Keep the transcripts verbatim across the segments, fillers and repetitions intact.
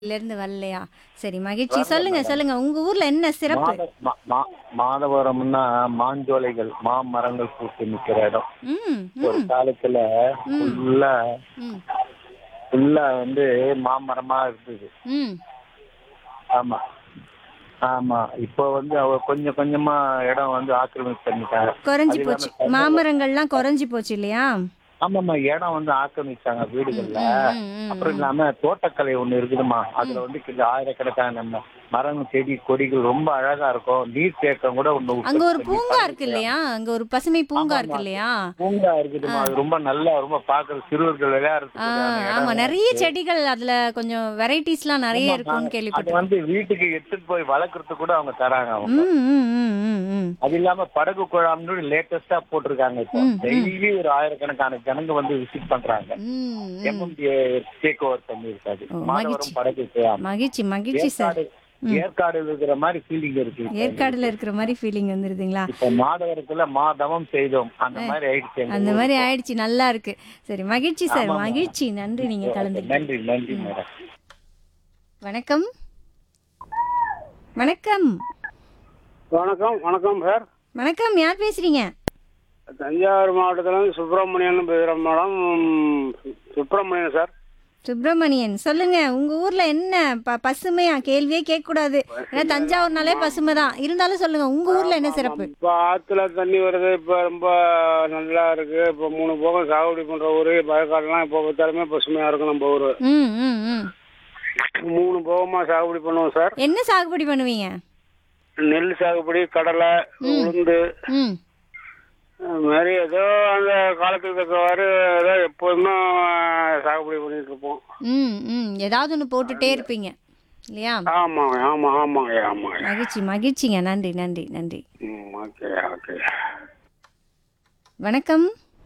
இருந்து வரலையா? சரி மகிழ்ச்சி. வரல சொல்லுங்க, மேடம். சொல்லுங்க. உங்க ஊர்ல என்ன சிறப்பு? மாத மா மா மாதவரம்னா மாஞ்சோலைகள், மாமரங்கள் பூத்து நிக்கிற இடம். ம், ஒரு ம், காலத்துல ம், ஃபுல்லா ம், ஃபுல்லா வந்து மாமரமா இருந்தது. ம். ஆமா, ஆமா. இப்போ வந்து அவ கொஞ்சம் கொஞ்சமா இடம் வந்து ஆக்கிரமிப்பு பண்ணிட்டாங்க. குறைஞ்சு அது போச்சு. இல்லாம சென்னையில மாமரங்கள்லாம் குறைஞ்சு போச்சு இல்லையா? ஆமாம்மா இடம் வந்து ஆக்கிரமிச்சாங்க ம், வீடுகள்ல. ம், ம், ம், அப்புறம் ம், இல்லாம தோட்டக்கலை ஒண்ணு இருக்குதுமா. ம். அதுல வந்து கிட்ட ஆயிரக்கணக்கான ம மரம், செடி, கொடிகள் ரொம்ப அழகா இருக்கும். நீர் தேக்கம் கூட ஒண்ணு அங்க உற்பத்தி ஒரு பண்ணி பூங்கா இருக்கு படகு. இல்லையா? அங்க ஒரு பசுமை பூங்கா ஆமாமா. இருக்கு இல்லையா? பூங்கா ஆ, இருக்குதும்மா. அது ரொம்ப நல்லா ரொம்ப பார்க்குற சிறுவர்கள் ஆ, விளையாடுறதுக்குரியான ஆமா. இடம்லாம் நெறைய இருக்கு. செடிகள் அதுல கொஞ்சம் வெரைட்டிஸ்லாம் நெறைய ஆமாம்மா. இருக்கும்னு அது கேள்விப்பட்டுருக்கேன். வந்து வீட்டுக்கு எடுத்துட்டு போய் வளர்க்கறதுக்கு கூட அவங்க தராங்க அவங்க. ம், ம், ம், ம், ம். அது இல்லாம படகு குழாம்னு லேட்டஸ்டா போட்டிருக்காங்க இப்போ. ம், ம், டெய்லி ஒரு ஆயிரக்கணக்கான ஜனங்க வந்து விசிட் பண்றாங்க. ம், ம். MMDA take over பண்ணியிருக்காது. ஓ! மகிழ்ச்சி. மாதவரம் படகு குழாம். மகிழ்ச்சி, மகிழ்ச்சி சார். ஏற்காடு ம். ஏற்காடு இருக்கிற மாதிரி ஃபீலிங் இருக்கு இப்ப ஏற்காடுல எங்களுக்கு. இருக்கிற மாரி ஃபீலிங் வந்துருதுங்களா? இப்ப மாதவரத்துல மாதவம் செய்தோம் அந்த மாதிரி ஆயிடுச்சு எங்க அந்த ஊர் மாரி இப்போ. ஆயிடுச்சு. நல்லா இருக்கு. சரி மகிழ்ச்சி சார். ஆமாமா. மகிழ்ச்சி. நன்றி நீங்க ஓகே. கலந்துக்கிட்டது. நன்றி நன்றி ம். மேடம். வணக்கம். வணக்கம். வணக்கம் வணக்கம் சார். வணக்கம். யார் பேசுறீங்க? தஞ்சாவூர் மாவட்டத்திலேருந்து சுப்பிரமணியன் பேசுகிறேன் மேடம். சுப்பிரமணியன் சார். சுப்பிரமணியன். சொல்லுங்க. உங்க ஊர்ல என்ன ப பசுமையா? கேள்வியே கேட்கக்கூடாது. ஏன்னா தஞ்சாவூர்னாலே பசுமை தான். இருந்தாலும் சொல்லுங்க. உங்க ஊர்ல என்ன சிறப்பு? இப்போ ஆற்றுல தண்ணி வருது. இப்போ ரொம்ப நல்லா இருக்கு. இப்போ மூணு போகம் சாகுபடி பண்ணுற ஊர். வயக்காடுலாம் இப்போ பார்த்தாலுமே பசுமையாக இருக்கும் நம்ம ஊர். ம், ம், ம். மூணு போகமாக சாகுபடி பண்ணுவோம் சார். என்ன சாகுபடி பண்ணுவீங்க? நெல் சாகுபடி, கடலை, ம். உளுந்து, ம். அது மாதிரி ஏதோ அந்த காலத்துக்கு தக்கவாறு ஏதோ எப்போதுமே சாகுபடி பண்ணிட்டு இருப்போம். ம், ம். ஏதாவது ஒண்ணு போட்டுட்டே இருப்பீங்க. இல்லையா? ஆமாங்க ஆமாம் ஆமாங்க ஆமாங்க. மகிழ்ச்சி, மகிழ்ச்சிங்க. நன்றி, நன்றி, நன்றி. ம் ஓகே ஓகே. வணக்கம்.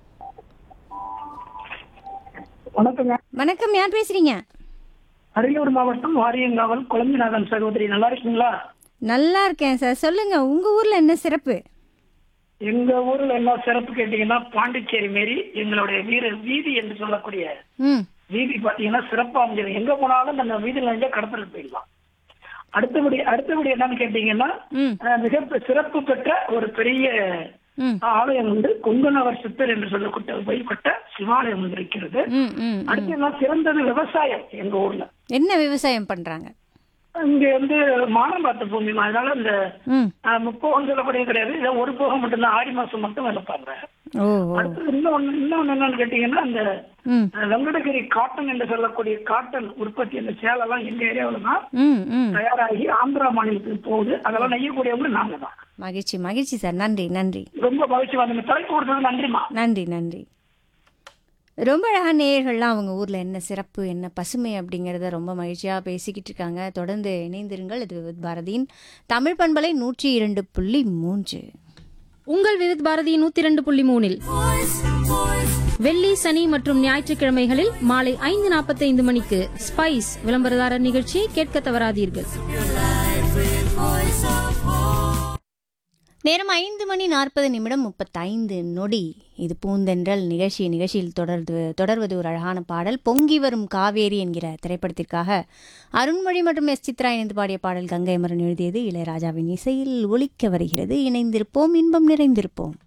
வணக்கங்க. வணக்கம். யார் பேசுறீங்க? அரியலூர் மாவட்டம் வாரியங்காவல் குழம்பிநாதன் சகோதரி, நல்லா இருக்கீங்களா? நல்லா இருக்கேன் சார். சொல்லுங்க. உங்க ஊர்ல என்ன சிறப்பு? எங்க ஊர்ல என்ன சிறப்பு கேட்டீங்கன்னா, பாண்டிச்சேரி மாரி எங்களுடைய வீர வீதி என்று சொல்லக்கூடிய ம். வீதி பாத்தீங்கன்னா சிறப்பா அமைஞ்சது. எங்க போனாலும் அந்த வீதியில இருந்தே கடத்தல் போயிடலாம். அடுத்தபடி அடுத்தபடி என்னன்னு கேட்டீங்கன்னா, ம். அஹ், மிக பெ- சிறப்பு பெற்ற ஒரு பெரிய ம். ஆலயம் வந்து கொங்கணவர் சித்தர் என்று சொல்லக்கூடிய வழிபட்ட சிவாலயம் வந்து இருக்கிறது. ம். ம். அடுத்து என்ன சிறந்தது விவசாயம் எங்க ஊர்ல. என்ன விவசாயம் பண்றாங்க? இங்க வந்து மானம் பார்த்த பூமி, அதனால இந்த ம். ஆஹ் முப்போகம் சொல்லக்கூடியது கிடையாது. இதை ஒரு போகம் மட்டும்தான், ஆடி மாசம் மட்டும் விளைப்பாங்க. ஓ, ஓ. அடுத்தது இன்னொன்னு இன்னொன்னு என்னன்னு கேட்டீங்கன்னா, இந்த ம். அஹ், வெங்கடகிரி காட்டன் என்று சொல்லக்கூடிய காட்டன் உற்பத்தி, அந்த சேலெல்லாம் எங்க ஏரியாவில தான் ம். ம். தயாராகி ஆந்திரா மாநிலத்துக்கு போகுது. அதெல்லாம் நெய்யக்கூடியவங்க நாங்க தான். மகிழ்ச்சி, மகிழ்ச்சி சார். நன்றி, நன்றி. ரொம்ப மகிழ்ச்சி. வந்து தலைப்பு கொடுத்தது நன்றிமா. நன்றி, நன்றி. ரொம்ப அழகா நேயர்கள்லாம் அவங்க ஊர்ல என்ன சிறப்பு, என்ன பசுமை அப்படிங்கிறத ரொம்ப மகிழ்ச்சியா பேசிக்கிட்டு இருக்காங்க. தொடர்ந்து இணைந்திருங்கள். இது விவித் பாரதியின் தமிழ் பண்பலை நூற்றி இரண்டு புள்ளி மூன்று. உங்கள் விவித் பாரதி நூத்தி இரண்டு புள்ளி மூணில் வெள்ளி, சனி மற்றும் ஞாயிற்றுக்கிழமைகளில் மாலை ஐந்து நாற்பத்தைந்து மணிக்கு ஸ்பைஸ் விளம்பரதாரர் நிகழ்ச்சியை கேட்க தவறாதீர்கள். நேரம் ஐந்து மணி நாற்பது நிமிடம் முப்பத்தைந்து நொடி. இது பூந்தென்றல் நிகழ்ச்சி. நிகழ்ச்சியில் தொடர்ந்து தொடர்வது ஒரு அழகான பாடல். பொங்கி வரும் காவேரி என்கிற திரைப்படத்திற்காக அருண்மொழி மற்றும் எஸ் சித்ரா இணைந்து பாடிய பாடல். கங்கை அமரன் எழுதியது. இளையராஜாவின் இசையில் ஒலிக்க வருகிறது. இணைந்திருப்போம், இன்பம் நிறைந்திருப்போம்.